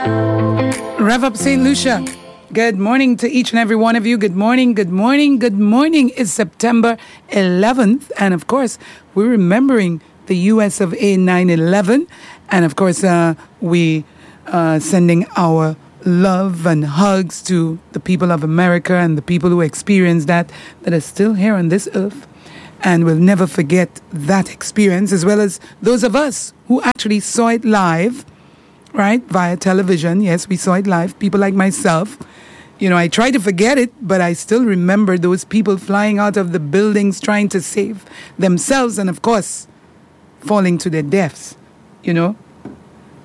Rev up St. Lucia. Good morning to each and every one of you. Good morning, good morning, good morning. It's September 11th. And of course, we're remembering the US of A 9/11. And of course, we sending our love and hugs to the people of America and the people who experienced that are still here on this earth. And we'll never forget that experience, as well as those of us who actually saw it live, right, via television. Yes, we saw it live. People like myself. You know, I try to forget it, but I still remember those people flying out of the buildings trying to save themselves and, of course, falling to their deaths, you know.